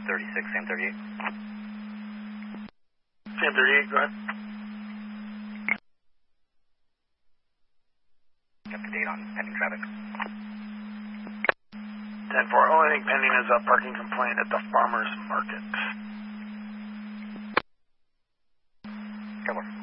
36, same 38. Same 38, go ahead. Up to date on pending traffic. 10-4, only thing pending is a parking complaint at the farmer's market. 10-4.